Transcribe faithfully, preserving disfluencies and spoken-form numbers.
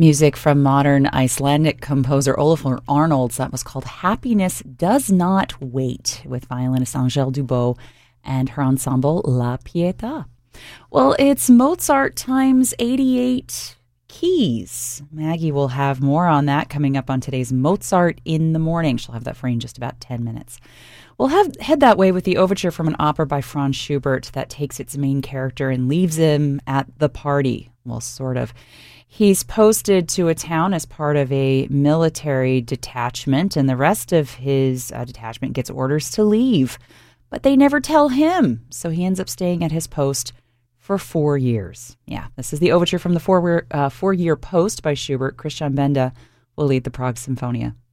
Music from modern Icelandic composer Olafur Arnalds. That was called Happiness Does Not Wait, with violinist Angèle Dubot and her ensemble La Pietà. Well, it's Mozart times eighty-eight keys. Maggie will have more on that coming up on today's Mozart in the Morning. She'll have that for you in just about ten minutes. We'll have, head that way with the overture from an opera by Franz Schubert that takes its main character and leaves him at the party. Well, sort of. He's posted to a town as part of a military detachment, and the rest of his uh, detachment gets orders to leave. But they never tell him, so he ends up staying at his post for four years. Yeah, this is the overture from the four, uh, four-year post by Schubert. Christian Benda will lead the Prague Symphonia.